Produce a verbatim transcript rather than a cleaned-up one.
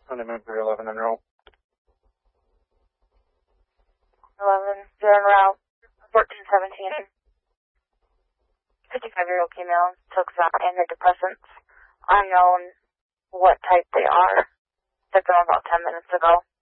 Sunday Moon three eleven en route. eleven, you're en route. fourteen seventeen. fifty-five-year-old female took some antidepressants. Unknown what type they are. Took them about ten minutes ago.